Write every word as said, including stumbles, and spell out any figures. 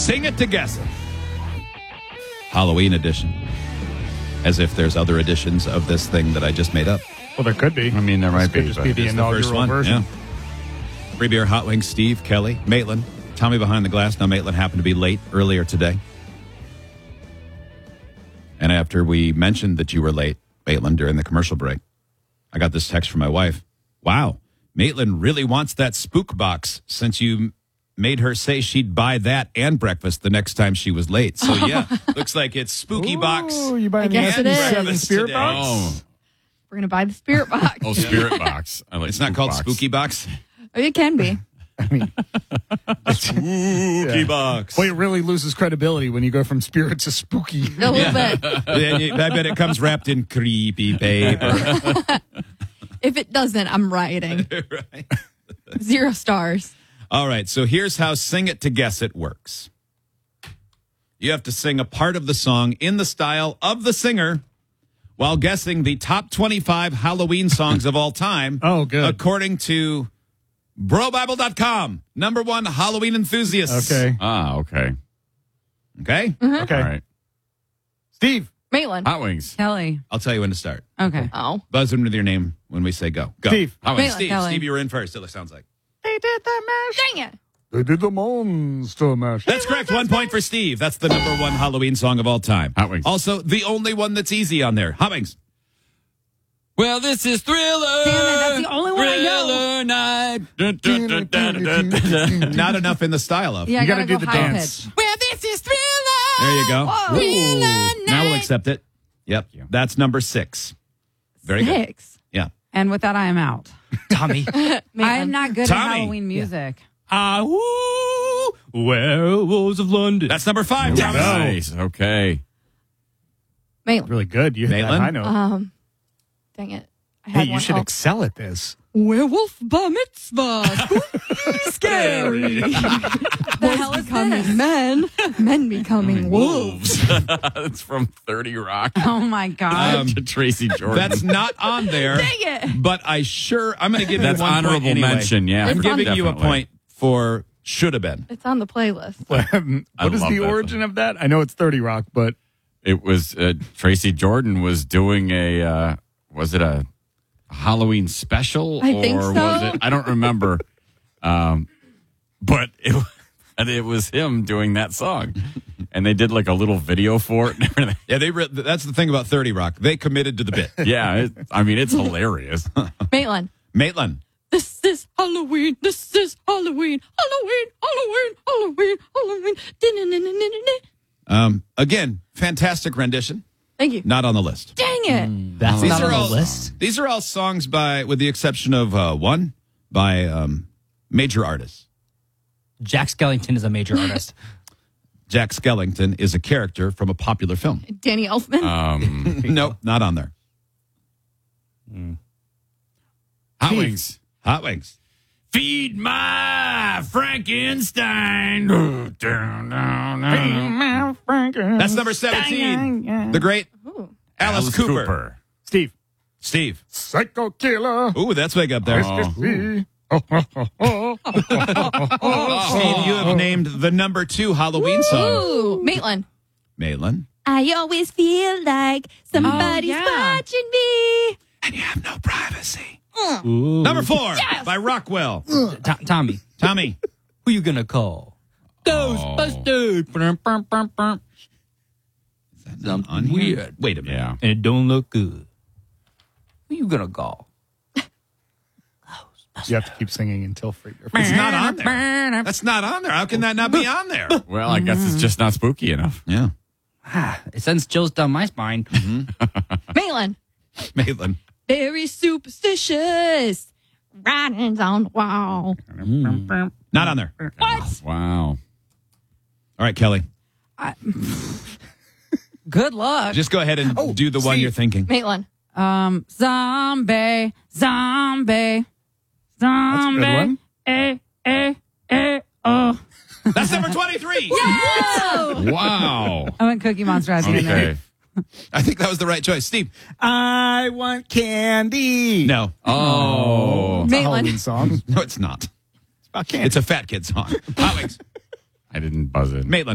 Sing It to Guess It. Halloween edition. As if there's other editions of this thing that I just made up. Well, there could be. I mean, there might This could be, just but be the It's the inaugural first one. version. Yeah. Free beer, hot wings, Steve, Kelly, Maitland, Tommy behind the glass. Now, Maitland happened to be late earlier today. And after we mentioned that you were late, Maitland, during the commercial break, I got this text from my wife. Wow, Maitland really wants that spook box since you made her say she'd buy that and breakfast the next time she was late. So, yeah, looks like it's spooky box. Oh, you buying I guess the it is. seven spirit Today. box? Oh, We're going to buy the spirit box. oh, Spirit Box. I like It's not Spook called Box. spooky box. It can be. I mean, Spooky box. boy, it really loses credibility when you go from spirit to spooky. A little bit. Then you- I bet it comes wrapped in creepy paper. If it doesn't, I'm rioting. Right. Zero stars. All right, so here's how Sing It to Guess It works. You have to sing a part of the song in the style of the singer while guessing the top twenty-five Halloween songs of all time. Oh, good. According to Bro Bible dot com, number one Halloween enthusiasts. Okay. Ah, okay. Okay? Okay. All right. Steve. Maitland. Hot Wings. Kelly. I'll tell you when to start. Okay. Oh. Buzz in with your name when we say go. Go. Steve. Hot Wings. Steve, Kelly. Steve, you were in first, it sounds like. They did the mash. Dang it. They did the monster mash. That's correct. One point for Steve. That's the number one Halloween song of all time. Hot Wings. Also, the only one that's easy on there. Hot Wings. Well, this is Thriller. Damn it, that's the only one I know. Thriller night. Dun, dun, dun, dun, dun, dun, dun. Not enough in the style of. Yeah, You I gotta, gotta do go the high dance. pitch. Well, this is Thriller. There you go. Whoa. Thriller Now we'll night. accept it. Yep. you. That's number six. Very good. Six. Yeah. And with that, I am out. Tommy. I am Maitland. not good Tommy. at Halloween music. Ah, woo, werewolves of London. That's number five, Thomas. Nice. Okay. Maitland. Really good. You hit that Maitland? high note. Um, dang it. I had Hey, you one should else. excel at this. Werewolf bar mitzvah. Scary. the hell is becoming this? men. Men becoming wolves. It's from thirty Rock Oh my god. Um, to Tracy Jordan. That's not on there. Dang it. But I sure, I'm going to give That's you one point honorable anyway. mention. Yeah, I'm It's on giving you a definitely. point for should have been. It's on the playlist. I what is love the that origin of that? I know it's thirty Rock, but It was uh, Tracy Jordan was doing a uh, was it a Halloween special I or think so. was it? I don't remember. um, but it and it was him doing that song, and they did like a little video for it and everything. Yeah, they. Re- that's the thing about thirty Rock. They committed to the bit. Yeah, it, I mean it's hilarious. Maitland. Maitland. This is Halloween. This is Halloween. Halloween. Halloween. Halloween. Halloween. Din-din-din-din-din-din. Um, again, fantastic rendition. Thank you. Not on the list. Dang it. That's These not are on all the list. These are all songs by, with the exception of uh, one, by um, major artists. Jack Skellington is a major artist. Jack Skellington is a character from a popular film. Danny Elfman. Um, Nope, not on there. Hot Wings. Hot Wings. Feed my Frankenstein. That's number seventeen. The great Ooh. Alice, Alice Cooper. Cooper. Steve. Steve. Psycho killer. Ooh, that's big up there. Whiskey. Steve, you have named the number two Halloween song. Ooh. Maitland. Maitland. I always feel like somebody's Oh, yeah. watching me. And you have no privacy. Ooh. Number four by Rockwell. To- Tommy, Tommy. who you gonna call? Ghostbusters. Brum, brum, brum, brum. Is that not on here? Weird. Wait a minute. Yeah. And it don't look good. Who you gonna call? You have to keep singing until free. It's not on there. That's not on there. How can that not be on there? Well, I guess it's just not spooky enough. Yeah. It sends chills down my spine. Maitland. Maitland. Very superstitious. Writings on the wall. Not on there. What? Wow. All right, Kelly. Good luck. Just go ahead and Oh, do the one Steve. you're thinking. Maitland. Um, zombie, zombie, zombie. That's a good one. Eh, eh, eh, oh. That's number twenty-three. Oh. Wow. I went Cookie Monster at the end there. Okay. I think that was the right choice. Steve. I want candy. No. Oh. It's a Maitland. Halloween song. No, it's not. It's about candy. It's a fat kid song. Hot Wings. I didn't buzz in. Maitland.